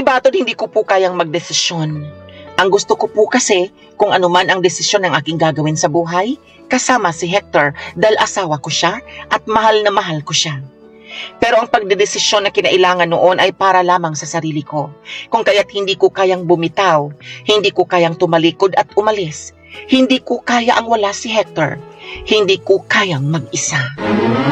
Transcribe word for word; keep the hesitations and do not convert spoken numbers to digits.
batod hindi ko po kayang magdesisyon. Ang gusto ko po kasi, kung ano man ang desisyon ng aking gagawin sa buhay, kasama si Hector dahil asawa ko siya at mahal na mahal ko siya. Pero ang pagdedesisyon na kinailangan noon ay para lamang sa sarili ko. Kung kaya't hindi ko kayang bumitaw, hindi ko kayang tumalikod at umalis, hindi ko kaya ang wala si Hector, hindi ko kayang mag-isa.